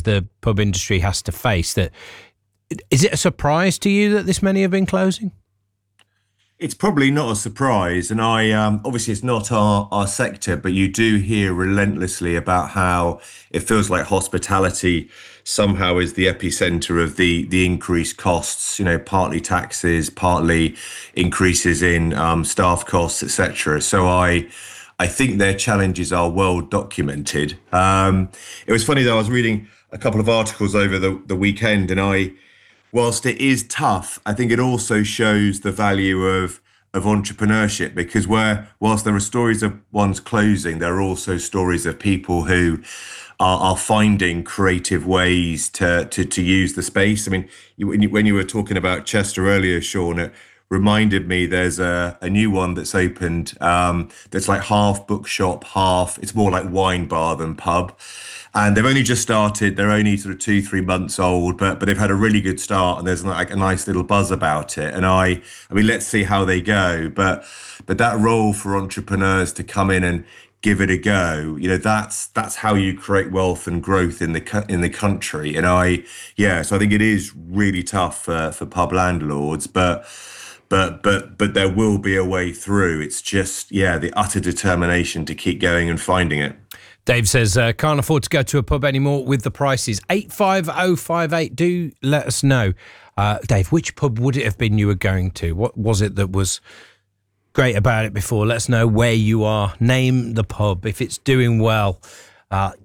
challenges the pub industry has to face. That is it a surprise to you that this many have been closing? It's probably not a surprise, and I obviously it's not our sector, but you do hear relentlessly about how it feels like hospitality somehow is the epicenter of the increased costs. You know, partly taxes, partly increases in staff costs, etc. So I think their challenges are well documented. It was funny though, I was reading a couple of articles over the weekend, and whilst it is tough, I think it also shows the value of entrepreneurship, because whilst there are stories of ones closing, there are also stories of people who are finding creative ways to use the space. I mean, when you were talking about Chester earlier, Sean, it reminded me there's a new one that's opened, that's like half bookshop, half, it's more like wine bar than pub. And they've only just started. They're only sort of 2-3 months old, but they've had a really good start, and there's like a nice little buzz about it. And I mean, let's see how they go. But that role for entrepreneurs to come in and give it a go, you know, that's how you create wealth and growth in the country. And so I think it is really tough for pub landlords, but there will be a way through. It's just the utter determination to keep going and finding it. Dave says, can't afford to go to a pub anymore with the prices. 85058, do let us know. Dave, which pub would it have been you were going to? What was it that was great about it before? Let us know where you are. Name the pub. If it's doing well,